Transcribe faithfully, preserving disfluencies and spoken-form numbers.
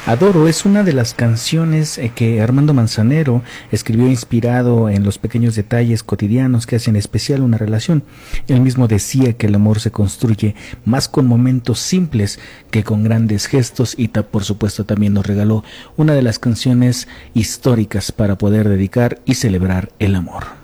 Adoro es una de las canciones eh, que Armando Manzanero escribió inspirado en los pequeños detalles cotidianos que hacen especial una relación. Él mismo decía que el amor se construye más con momentos simples que con grandes gestos y ta- por supuesto también nos regaló una de las canciones históricas para poder dedicar y celebrar el amor.